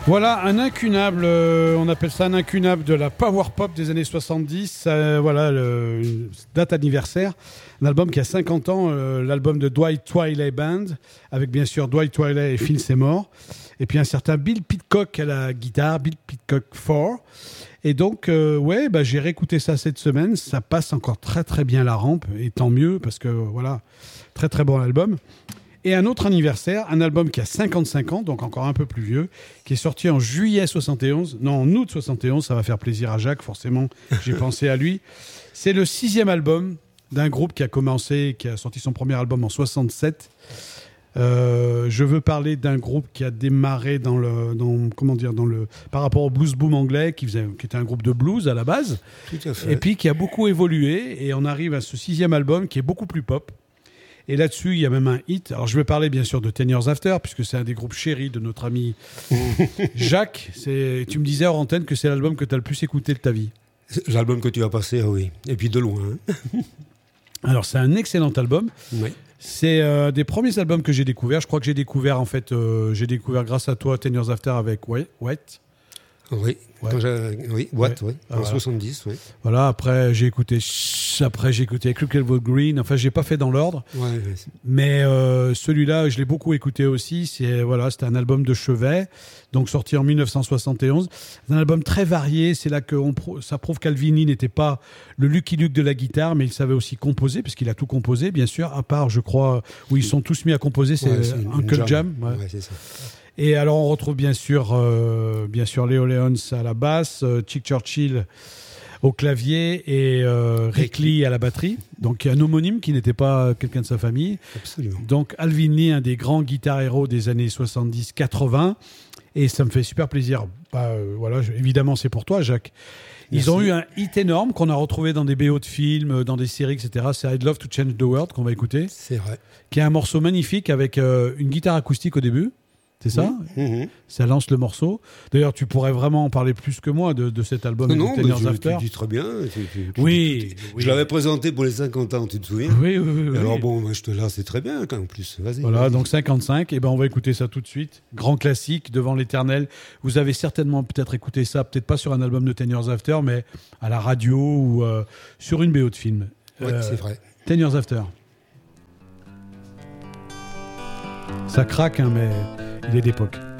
Voilà, un incunable, on appelle ça un incunable de la power pop des années 70. Voilà, une date anniversaire. Un album qui a 50 ans, l'album de Dwight Twilley Band, avec bien sûr Dwight Twilley et Phil Seymour. Et puis un certain Bill Pitcock à la guitare, Bill Pitcock 4. Et donc, j'ai réécouté ça cette semaine. Ça passe encore très très bien la rampe, et tant mieux, parce que voilà, très très bon album. Et un autre anniversaire, un album qui a 55 ans, donc encore un peu plus vieux, qui est sorti en juillet 71, non, en août 71, ça va faire plaisir à Jacques, forcément, j'ai pensé à lui. C'est le 6e album d'un groupe qui a sorti son premier album en 67. Je veux parler d'un groupe qui a démarré par rapport au blues boom anglais, qui était un groupe de blues à la base, tout à fait. Et puis qui a beaucoup évolué, et on arrive à ce 6e album qui est beaucoup plus pop. Et là-dessus, il y a même un hit. Alors, je vais parler bien sûr de 10 Years After, puisque c'est un des groupes chéris de notre ami Jacques. Tu me disais hors antenne que c'est l'album que tu as le plus écouté de ta vie. C'est l'album que tu as passé, oui. Et puis de loin. Alors, c'est un excellent album. Oui. C'est des premiers albums que j'ai découverts. Je crois que j'ai découvert grâce à toi 10 Years After avec White. Oui, Watt, oui. En 70, oui. Voilà, après j'ai écouté Crooked Green, enfin j'ai pas fait dans l'ordre, mais celui-là je l'ai beaucoup écouté aussi, c'était un album de chevet, donc sorti en 1971, c'est un album très varié, c'est là que ça prouve qu'Alvini n'était pas le Lucky Luke de la guitare, mais il savait aussi composer, puisqu'il a tout composé, bien sûr, à part je crois, où ils sont tous mis à composer, c'est Uncle Jam. Ouais, c'est ça. Et alors on retrouve bien sûr Leo Leons à la basse, Chick Churchill au clavier et Rick Lee à la batterie. Donc un homonyme qui n'était pas quelqu'un de sa famille. Absolument. Donc Alvin Lee, un des grands guitar héros des années 70-80. Et ça me fait super plaisir. Évidemment c'est pour toi Jacques. Ils ont eu un hit énorme qu'on a retrouvé dans des BO de films, dans des séries, etc. C'est I'd Love to Change the World qu'on va écouter. C'est vrai. Qui est un morceau magnifique avec une guitare acoustique au début. C'est ça ? Ça lance le morceau. D'ailleurs, tu pourrais vraiment en parler plus que moi de cet album. Non, tu dis très bien. Oui. Je l'avais présenté pour les 50 ans, tu te souviens ? Oui. Alors bon, je te laisse, c'est très bien en plus. Vas-y. Voilà, donc 55. Et on va écouter ça tout de suite. Grand classique, devant l'éternel. Vous avez certainement peut-être écouté ça, peut-être pas sur un album de 10 Years After, mais à la radio ou sur une BO de film. Oui, c'est vrai. 10 Years After. Ça craque, mais il est d'époque.